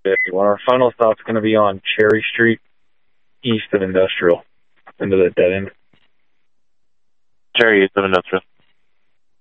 Well, our final stop's going to be on Cherry Street, east of Industrial, into the dead end. Cherry, east of Industrial.